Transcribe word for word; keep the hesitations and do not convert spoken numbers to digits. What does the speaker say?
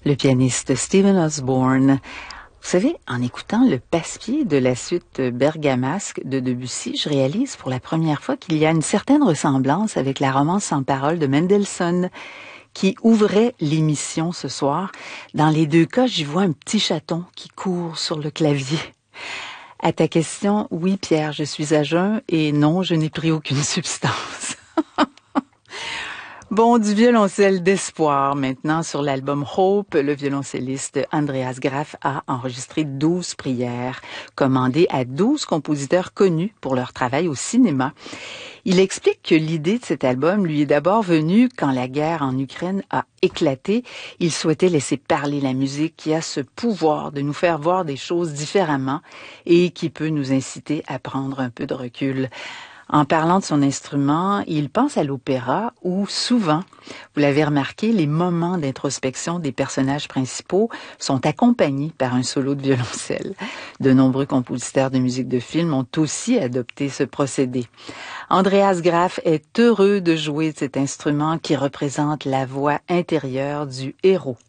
le pianiste Stephen Osborne. Vous savez, en écoutant le passe-pied de la suite bergamasque de Debussy, je réalise pour la première fois qu'il y a une certaine ressemblance avec la romance sans parole de Mendelssohn, qui ouvrait l'émission ce soir. Dans les deux cas, j'y vois un petit chaton qui court sur le clavier. À ta question, oui Pierre, je suis à jeun et non, je n'ai pris aucune substance. Bon, du violoncelle d'espoir maintenant sur l'album Hope, le violoncelliste Andreas Graff a enregistré douze prières commandées à douze compositeurs connus pour leur travail au cinéma. Il explique que l'idée de cet album lui est d'abord venue quand la guerre en Ukraine a éclaté. Il souhaitait laisser parler la musique qui a ce pouvoir de nous faire voir des choses différemment et qui peut nous inciter à prendre un peu de recul. En parlant de son instrument, il pense à l'opéra où souvent, vous l'avez remarqué, les moments d'introspection des personnages principaux sont accompagnés par un solo de violoncelle. De nombreux compositeurs de musique de film ont aussi adopté ce procédé. Andreas Graff est heureux de jouer cet instrument qui représente la voix intérieure du héros.